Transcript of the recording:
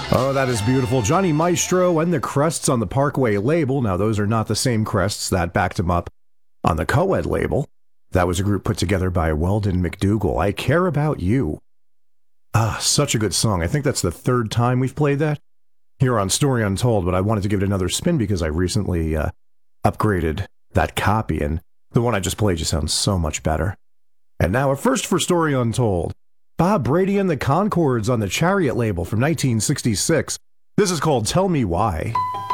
Oh, that is beautiful. Johnny Maestro and the Crests on the Parkway label. Now, those are not the same Crests that backed him up on the Coed label. That was a group put together by Weldon McDougall. I Care About You. Ah, such a good song. I think that's the third time we've played that here on Story Untold, but I wanted to give it another spin because I recently upgraded that copy, and the one I just played just sounds so much better. And now a first for Story Untold. Bob Brady and the Conchords on the Chariot label from 1966. This is called Tell Me Why.